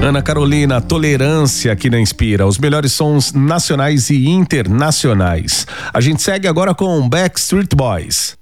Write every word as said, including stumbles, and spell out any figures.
Ana Carolina, Tolerância aqui na Inspira, os melhores sons nacionais e internacionais. A gente segue agora com Backstreet Boys.